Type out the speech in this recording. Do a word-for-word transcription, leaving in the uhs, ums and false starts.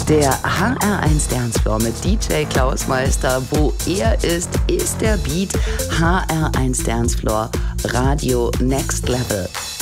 Der H R eins Dancefloor mit D J Klaus Meister. Wo er ist, ist der Beat. H R eins Dancefloor, Radio Next Level.